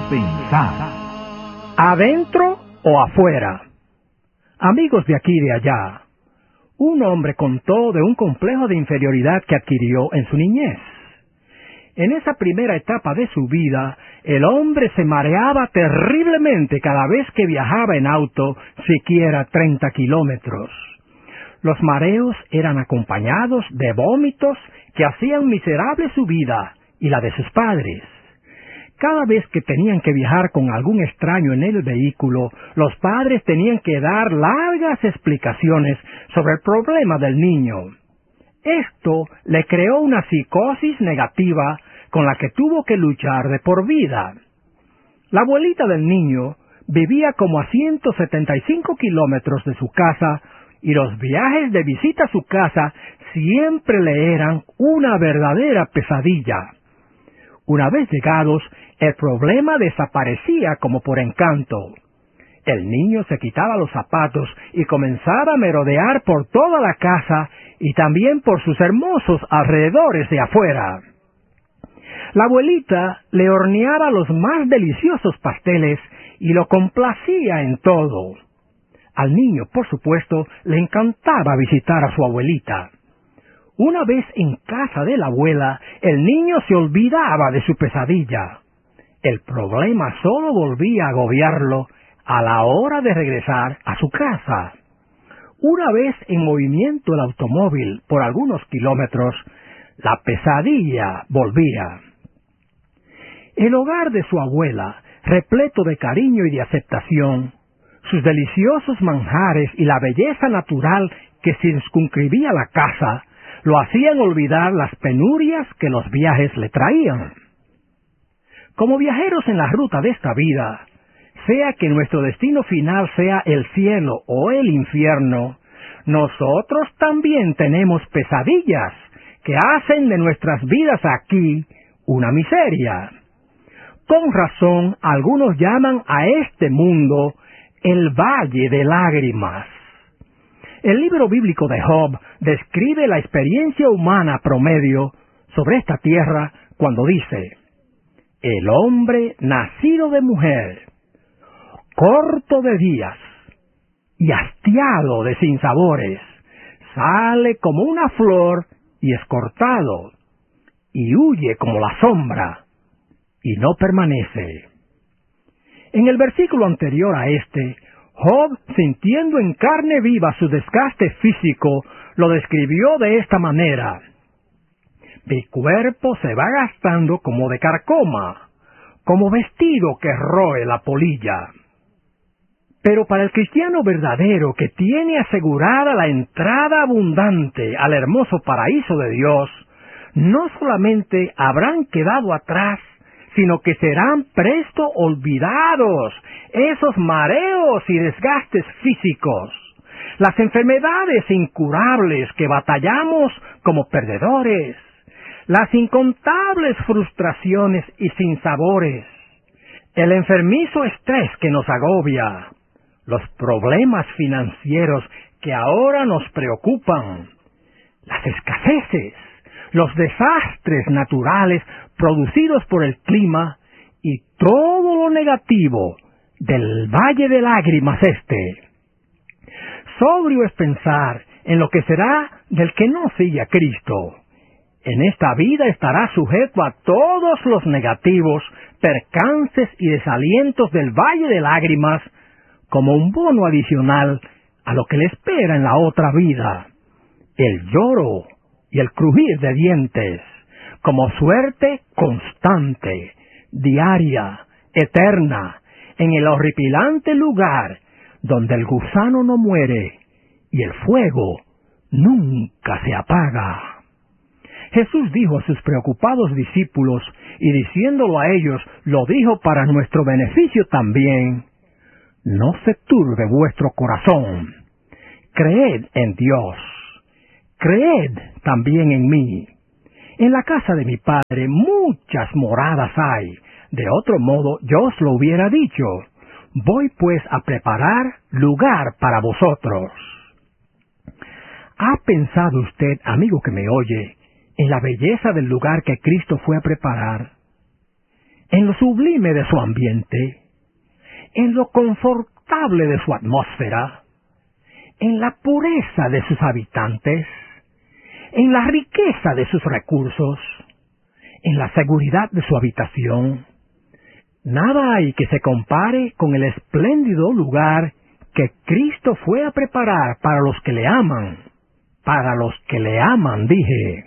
Pensar. ¿Adentro o afuera? Amigos de aquí y de allá, un hombre contó de un complejo de inferioridad que adquirió en su niñez. En esa primera etapa de su vida, el hombre se mareaba terriblemente cada vez que viajaba en auto siquiera 30 kilómetros. Los mareos eran acompañados de vómitos que hacían miserable su vida y la de sus padres. Cada vez que tenían que viajar con algún extraño en el vehículo, los padres tenían que dar largas explicaciones sobre el problema del niño. Esto le creó una psicosis negativa con la que tuvo que luchar de por vida. La abuelita del niño vivía como a 175 kilómetros de su casa y los viajes de visita a su casa siempre le eran una verdadera pesadilla. Una vez llegados, el problema desaparecía como por encanto. El niño se quitaba los zapatos y comenzaba a merodear por toda la casa y también por sus hermosos alrededores de afuera. La abuelita le horneaba los más deliciosos pasteles y lo complacía en todo. Al niño, por supuesto, le encantaba visitar a su abuelita. Una vez en casa de la abuela, el niño se olvidaba de su pesadilla. El problema solo volvía a agobiarlo a la hora de regresar a su casa. Una vez en movimiento el automóvil por algunos kilómetros, la pesadilla volvía. El hogar de su abuela, repleto de cariño y de aceptación, sus deliciosos manjares y la belleza natural que circunscribía la casa, lo hacían olvidar las penurias que los viajes le traían. Como viajeros en la ruta de esta vida, sea que nuestro destino final sea el cielo o el infierno, nosotros también tenemos pesadillas que hacen de nuestras vidas aquí una miseria. Con razón, algunos llaman a este mundo el Valle de Lágrimas. El libro bíblico de Job describe la experiencia humana promedio sobre esta tierra cuando dice: el hombre nacido de mujer, corto de días y hastiado de sinsabores, sale como una flor y es cortado, y huye como la sombra, y no permanece. En el versículo anterior a este, Job, sintiendo en carne viva su desgaste físico, lo describió de esta manera: mi cuerpo se va gastando como de carcoma, como vestido que roe la polilla. Pero para el cristiano verdadero que tiene asegurada la entrada abundante al hermoso paraíso de Dios, no solamente habrán quedado atrás, sino que serán presto olvidados esos mareos y desgastes físicos, las enfermedades incurables que batallamos como perdedores, las incontables frustraciones y sinsabores, el enfermizo estrés que nos agobia, los problemas financieros que ahora nos preocupan, las escaseces, los desastres naturales producidos por el clima y todo lo negativo del Valle de Lágrimas Sobrio es pensar en lo que será del que no sigue a Cristo. En esta vida estará sujeto a todos los negativos, percances y desalientos del Valle de Lágrimas como un bono adicional a lo que le espera en la otra vida, el lloro y el crujir de dientes, como suerte constante, diaria, eterna, en el horripilante lugar donde el gusano no muere y el fuego nunca se apaga. Jesús dijo a sus preocupados discípulos, y diciéndolo a ellos, lo dijo para nuestro beneficio también: no se turbe vuestro corazón, creed en Dios, creed también en mí. En la casa de mi Padre muchas moradas hay, de otro modo yo os lo hubiera dicho. Voy pues a preparar lugar para vosotros. ¿Ha pensado usted, amigo que me oye, en la belleza del lugar que Cristo fue a preparar? en lo sublime de su ambiente, en lo confortable de su atmósfera, en la pureza de sus habitantes, en la riqueza de sus recursos, en la seguridad de su habitación. Nada hay que se compare con el espléndido lugar que Cristo fue a preparar para los que le aman. Para los que le aman, dije.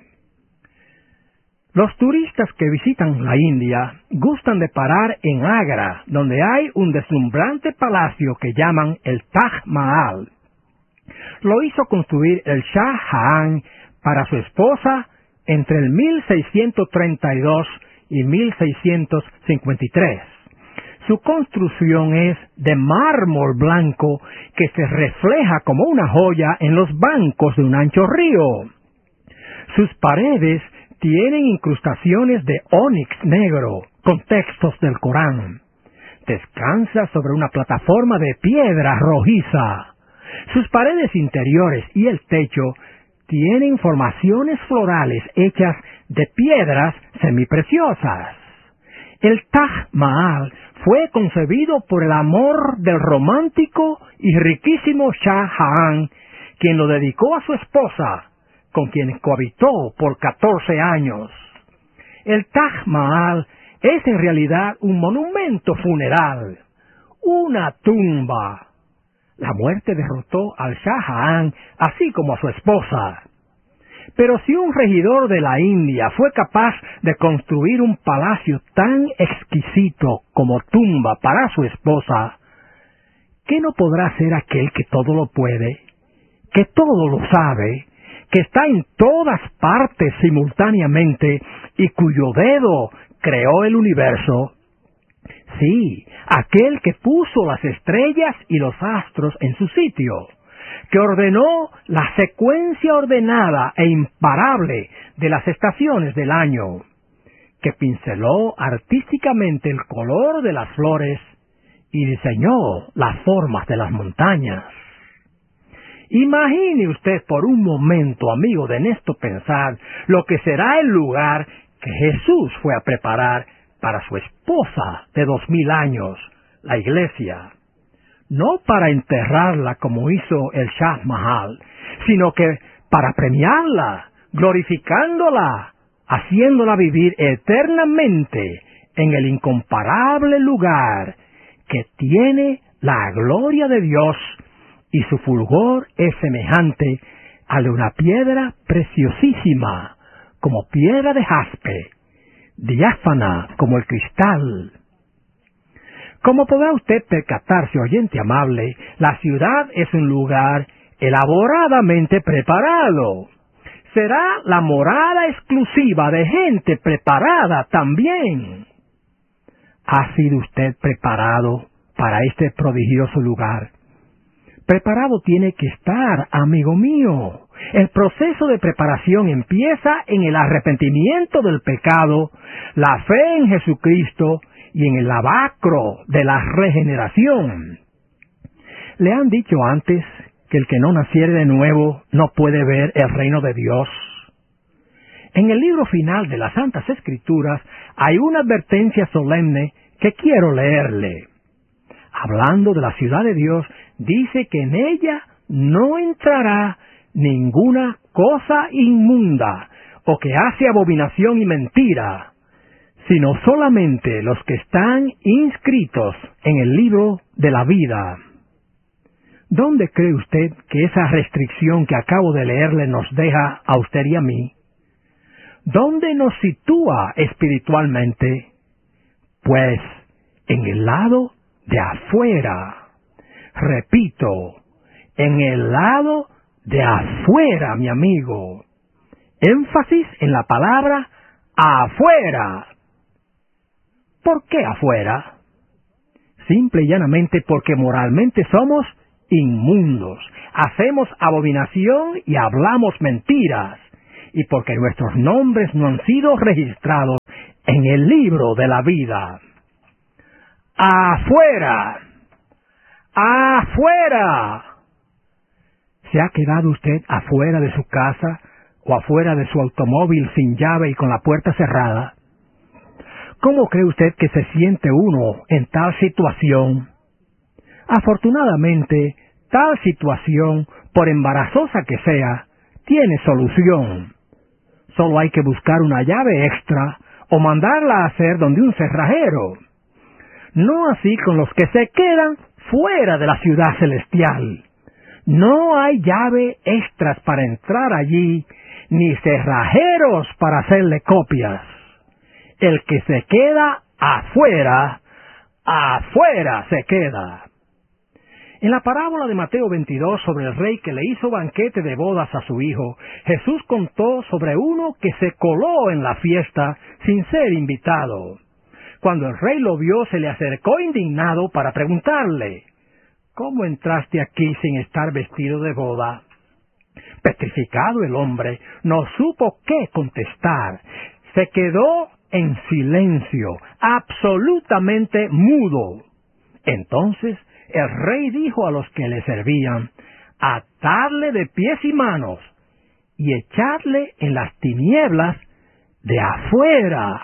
Los turistas que visitan la India gustan de parar en Agra, donde hay un deslumbrante palacio que llaman el Taj Mahal. Lo hizo construir el Shah Jahan para su esposa entre el 1632 y 1653. Su construcción es de mármol blanco que se refleja como una joya en los bancos de un ancho río. Sus paredes tienen incrustaciones de ónix negro con textos del Corán. Descansa sobre una plataforma de piedra rojiza. Sus paredes interiores y el techo tienen formaciones florales hechas de piedras semipreciosas. El Taj Mahal fue concebido por el amor del romántico y riquísimo Shah Jahan, quien lo dedicó a su esposa, con quien cohabitó por 14 años. El Taj Mahal es en realidad un monumento funeral, una tumba. La muerte derrotó al Shah Jahan, así como a su esposa. Pero si un regidor de la India fue capaz de construir un palacio tan exquisito como tumba para su esposa, ¿qué no podrá hacer aquel que todo lo puede, que todo lo sabe, que está en todas partes simultáneamente y cuyo dedo creó el universo? Sí, aquel que puso las estrellas y los astros en su sitio, que ordenó la secuencia ordenada e imparable de las estaciones del año, que pinceló artísticamente el color de las flores y diseñó las formas de las montañas. Imagine usted por un momento, amigo de Nesto Pensar, lo que será el lugar que Jesús fue a preparar para su esposa de 2000 años, la iglesia. No para enterrarla como hizo el Shah Mahal, sino que para premiarla, glorificándola, haciéndola vivir eternamente en el incomparable lugar que tiene la gloria de Dios, y su fulgor es semejante al de una piedra preciosísima, como piedra de jaspe, diáfana como el cristal. Como podrá usted percatarse, oyente amable, la ciudad es un lugar elaboradamente preparado. Será la morada exclusiva de gente preparada también. ¿Ha sido usted preparado para este prodigioso lugar? Preparado tiene que estar, amigo mío. El proceso de preparación empieza en el arrepentimiento del pecado, la fe en Jesucristo y en el lavacro de la regeneración. ¿Le han dicho antes que el que no naciere de nuevo no puede ver el reino de Dios? En el libro final de las Santas Escrituras hay una advertencia solemne que quiero leerle. Hablando de la ciudad de Dios, dice que en ella no entrará ninguna cosa inmunda o que hace abominación y mentira, sino solamente los que están inscritos en el libro de la vida. ¿Dónde cree usted que esa restricción que acabo de leerle nos deja a usted y a mí? ¿Dónde nos sitúa espiritualmente? Pues en el lado de afuera. Repito, en el lado de afuera, mi amigo. Énfasis en la palabra afuera. ¿Por qué afuera? Simple y llanamente porque moralmente somos inmundos, hacemos abominación y hablamos mentiras, y porque nuestros nombres no han sido registrados en el libro de la vida. ¡Afuera! ¡Afuera! ¿Se ha quedado usted afuera de su casa o afuera de su automóvil sin llave y con la puerta cerrada? ¿Cómo cree usted que se siente uno en tal situación? Afortunadamente, tal situación, por embarazosa que sea, tiene solución. Solo hay que buscar una llave extra o mandarla a hacer donde un cerrajero. No así con los que se quedan fuera de la ciudad celestial. No hay llave extras para entrar allí, ni cerrajeros para hacerle copias. El que se queda afuera, afuera se queda. En la parábola de Mateo 22 sobre el rey que le hizo banquete de bodas a su hijo, Jesús contó sobre uno que se coló en la fiesta sin ser invitado. Cuando el rey lo vio, se le acercó indignado para preguntarle: ¿cómo entraste aquí sin estar vestido de boda? Petrificado el hombre, no supo qué contestar. Se quedó en silencio, absolutamente mudo. Entonces el rey dijo a los que le servían: atadle de pies y manos y echadle en las tinieblas de afuera.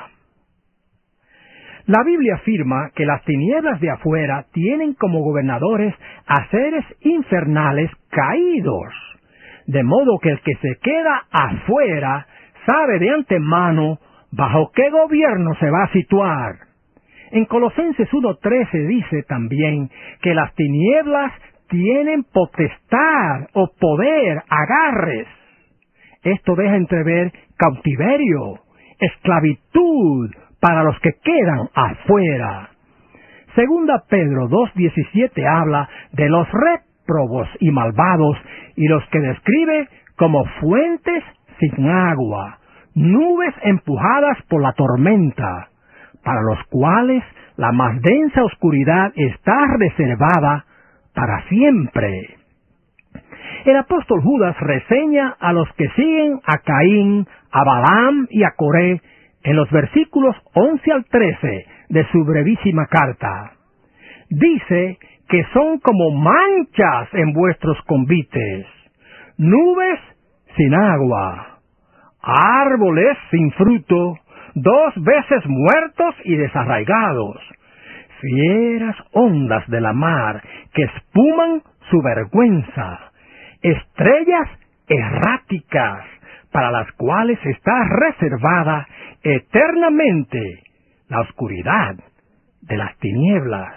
La Biblia afirma que las tinieblas de afuera tienen como gobernadores a seres infernales caídos, de modo que el que se queda afuera sabe de antemano bajo qué gobierno se va a situar. En Colosenses 1:13 dice también que las tinieblas tienen potestad o poder, agarres. Esto deja entrever cautiverio, esclavitud para los que quedan afuera. Segunda Pedro 2:17 habla de los réprobos y malvados y los que describe como fuentes sin agua, nubes empujadas por la tormenta, para los cuales la más densa oscuridad está reservada para siempre. El apóstol Judas reseña a los que siguen a Caín, a Balaam y a Coré en los versículos 11 al 13 de su brevísima carta. Dice que son como manchas en vuestros convites, nubes sin agua, árboles sin fruto, 2 veces muertos y desarraigados, fieras ondas de la mar que espuman su vergüenza, estrellas erráticas para las cuales está reservada eternamente la oscuridad de las tinieblas.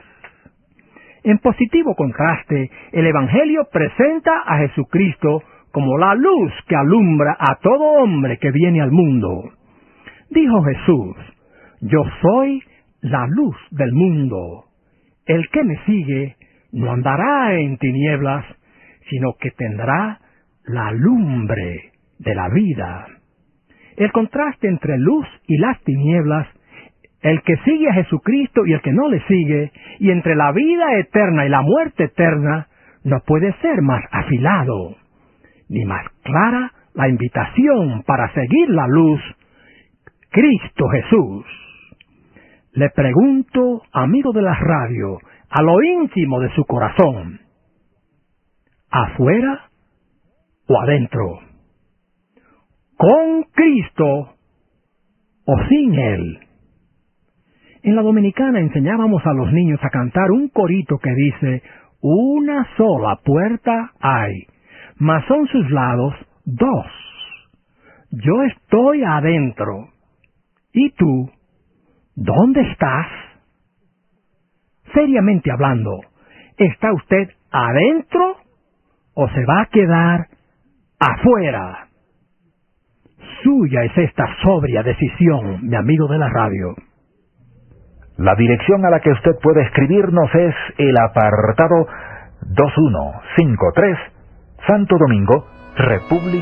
En positivo contraste, el Evangelio presenta a Jesucristo como la luz que alumbra a todo hombre que viene al mundo. Dijo Jesús: yo soy la luz del mundo. El que me sigue no andará en tinieblas, sino que tendrá la lumbre de la vida. El contraste entre luz y las tinieblas, el que sigue a Jesucristo y el que no le sigue, y entre la vida eterna y la muerte eterna, no puede ser más afilado, ni más clara la invitación para seguir la luz, Cristo Jesús. Le pregunto, amigo de la radio, a lo íntimo de su corazón: ¿afuera o adentro? ¿Con Cristo o sin Él? En la Dominicana enseñábamos a los niños a cantar un corito que dice: una sola puerta hay, mas son sus lados 2. Yo estoy adentro. ¿Y tú? ¿Dónde estás? Seriamente hablando, ¿está usted adentro o se va a quedar afuera? Suya es esta sobria decisión, mi amigo de la radio. La dirección a la que usted puede escribirnos es el apartado 2153, Santo Domingo, República